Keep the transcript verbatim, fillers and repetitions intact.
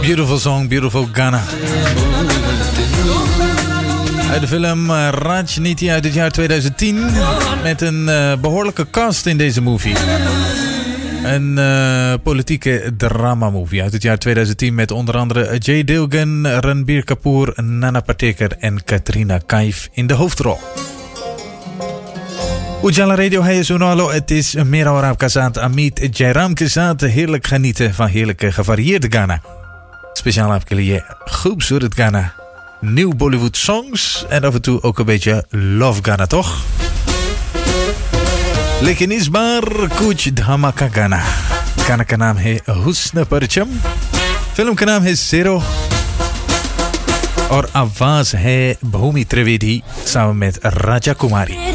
Beautiful song, beautiful Ghana. Uit de film uh, Rajniti uit het jaar tweeduizend tien. Met een uh, behoorlijke cast in deze movie. Een uh, politieke drama-movie uit het jaar tweeduizend tien. Met onder andere Jay Dilgan, Ranbir Kapoor, Nana Patekar en Katrina Kaif in de hoofdrol. Ujala Radio है सुनो लो het is मेरा और आपका साथ अमित जयराम के साथ heerlijk genieten van heerlijke gevarieerde Ghana. Speciaal आपके लिए खूबसूरत Ghana, nieuw Bollywood songs en af en toe ook een beetje love Ghana, toch? लेकिन इस बार कुछ धमाका गाना. गाना का नाम है हुस्न परचम, फिल्म का नाम है ज़ीरो और आवाज है भूमि त्रिवेदी साथ में राजा कुमारी.